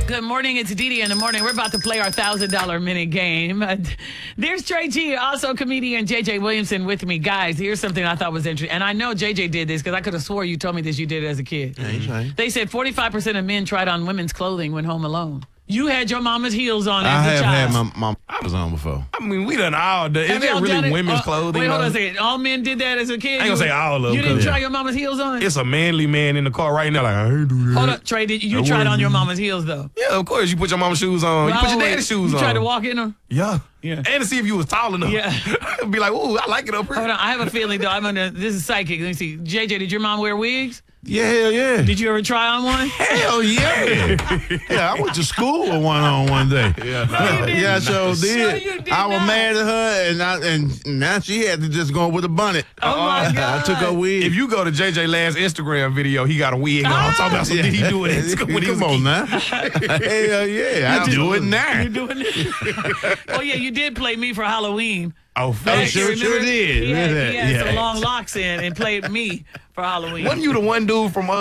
Good morning. It's Didi in the morning. We're about to play our $1,000 minute game. There's Trey G, also comedian JJ Williamson with me. Guys, here's something I thought was interesting. And I know JJ did this because I could have swore you told me this. You did it as a kid. Right. They said 45% of men tried on women's clothing when home alone. You had your mama's heels on I as a have child. had my was on before. I mean, we done all done. Is Have that y'all done really it? women's clothing? Wait, hold though? on a second. All men did that as a kid? I ain't gonna say all of them. You didn't 'cause try your mama's heels on? It's a manly man in the car right now like, I ain't do that. Hold up, Trey. You I tried on wouldn't your do- mama's heels, though. Yeah, of course. You put your mama's shoes on. You put your daddy's shoes You on. tried to walk in them? Yeah. Yeah. And to see if you was tall enough. Yeah. Be like, ooh, I like it up here. Hold on. I have a feeling, though. This is psychic. Let me see. JJ, did your mom wear wigs? Yeah, hell yeah. Did you ever try on one? Hell yeah. Yeah, I went to school with one day. Yeah. Yeah, I sure did. you did I was not. mad at her, and now she had to just go with a bunnet. Oh, my God. I took her wig. If you go to JJ last Instagram video, he got a wig on. I'm talking about some, did he do it in school when he was Come a on kid? now. Hell yeah, I do it now. You doing it? Oh, yeah, you did play me for Halloween. Oh, Oh, Back, sure remember? did. He had Yeah. some long locks in and played me for Halloween. Wasn't you the one dude from